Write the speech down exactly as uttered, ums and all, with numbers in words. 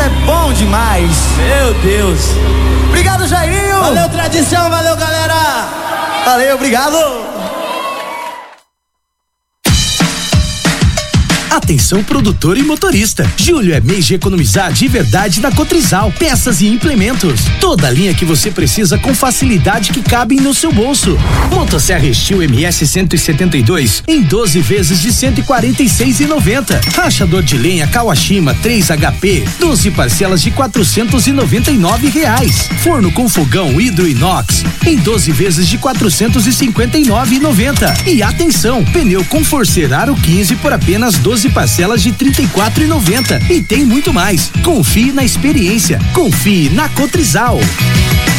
é bom demais. Meu Deus. Obrigado, Jairinho. Valeu, tradição, valeu, galera. Valeu, obrigado. Atenção, produtor e motorista. Julho é mês de economizar de verdade na Cotrizal. Peças e implementos. Toda a linha que você precisa com facilidade que cabem no seu bolso. Motosserra Steel M S cento e setenta e dois em doze vezes de cento e quarenta e seis reais e noventa centavos. Rachador de lenha Kawashima três H P, doze parcelas de quatrocentos e noventa e nove reais. Forno com fogão hidro inox em doze vezes de quatrocentos e cinquenta e nove reais e noventa centavos. E atenção, pneu Conforcer Aro quinze por apenas doze parcelas de trinta e quatro reais e noventa centavos. E tem muito mais. Confie na experiência. Confie na Cotrizal.